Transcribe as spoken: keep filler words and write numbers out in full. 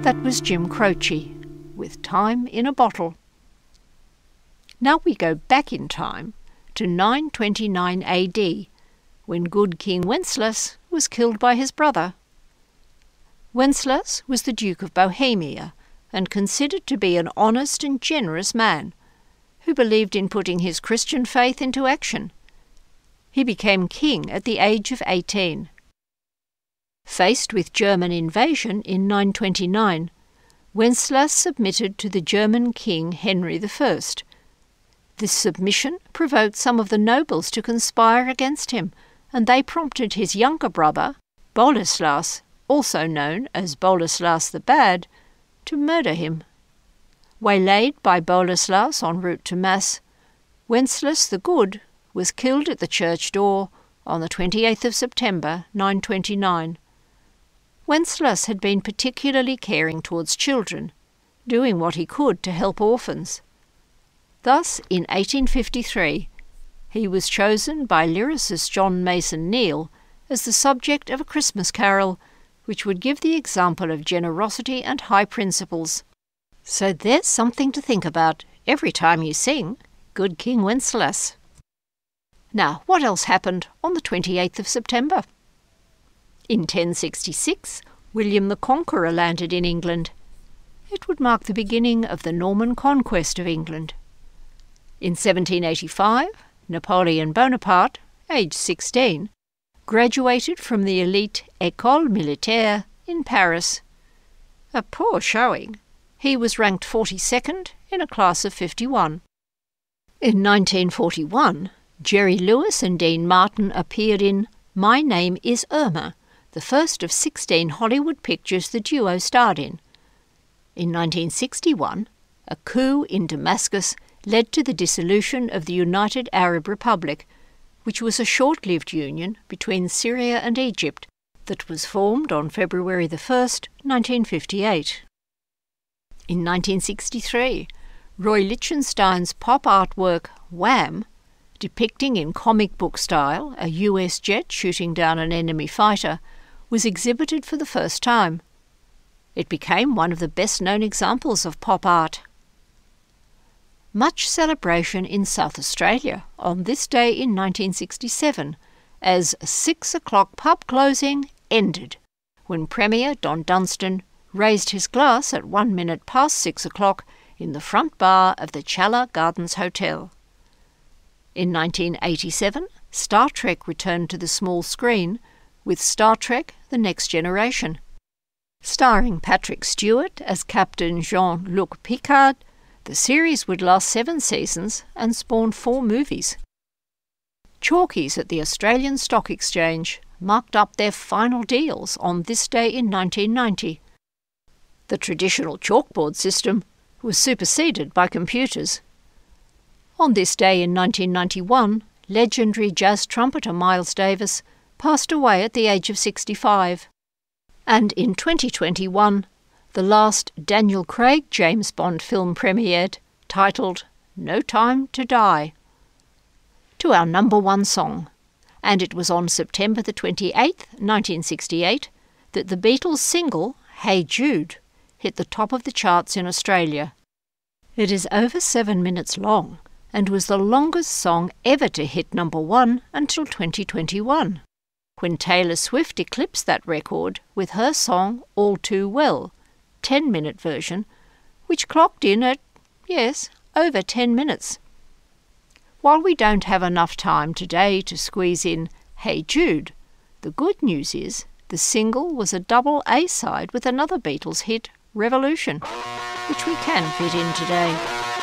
That was Jim Croce with Time in a Bottle. Now we go back in time to nine twenty-nine A D, when good King Wenceslas was killed by his brother. Wenceslas was the Duke of Bohemia and considered to be an honest and generous man who believed in putting his Christian faith into action. He became king at the age of eighteen. Faced with German invasion in nine twenty-nine, Wenceslas submitted to the German king Henry the First. This submission provoked some of the nobles to conspire against him, and they prompted his younger brother, Boleslas, also known as Boleslas the Bad, to murder him. Waylaid by Boleslas en route to Mass, Wenceslas the Good was killed at the church door on the twenty-eighth of September nine twenty-nine. Wenceslas had been particularly caring towards children, doing what he could to help orphans. Thus, in eighteen fifty-three, he was chosen by lyricist John Mason Neale as the subject of a Christmas carol which would give the example of generosity and high principles. So there's something to think about every time you sing Good King Wenceslas. Now, what else happened on the twenty-eighth of September? In ten sixty-six, William the Conqueror landed in England. It would mark the beginning of the Norman conquest of England. In seventeen eighty-five, Napoleon Bonaparte, aged sixteen, graduated from the elite École Militaire in Paris. A poor showing. He was ranked forty-second in a class of fifty-one. In nineteen forty-one, Jerry Lewis and Dean Martin appeared in My Name is Irma, the first of sixteen Hollywood pictures the duo starred in. In nineteen sixty-one, a coup in Damascus led to the dissolution of the United Arab Republic, which was a short-lived union between Syria and Egypt that was formed on February the first, nineteen fifty-eight. In nineteen sixty-three, Roy Lichtenstein's pop artwork Wham!, depicting in comic book style a U S jet shooting down an enemy fighter, was exhibited for the first time. It became one of the best-known examples of pop art. Much celebration in South Australia on this day in nineteen sixty-seven, as six o'clock pub closing ended, when Premier Don Dunstan raised his glass at one minute past six o'clock in the front bar of the Challa Gardens Hotel. In nineteen eighty-seven, Star Trek returned to the small screen with Star Trek The Next Generation. Starring Patrick Stewart as Captain Jean-Luc Picard, the series would last seven seasons and spawn four movies. Chalkies at the Australian Stock Exchange marked up their final deals on this day in nineteen ninety. The traditional chalkboard system was superseded by computers. On this day in nineteen ninety-one, legendary jazz trumpeter Miles Davis passed away at the age of sixty-five. And in twenty twenty-one, the last Daniel Craig James Bond film premiered, titled No Time to Die. To our number one song, and it was on September the twenty-eighth, nineteen sixty-eight, that the Beatles' single, Hey Jude, hit the top of the charts in Australia. It is over seven minutes long, and was the longest song ever to hit number one until twenty twenty-one, when Taylor Swift eclipsed that record with her song All Too Well, ten-minute version, which clocked in at, yes, over ten minutes. While we don't have enough time today to squeeze in Hey Jude, the good news is the single was a double A-side with another Beatles hit, Revolution, which we can fit in today.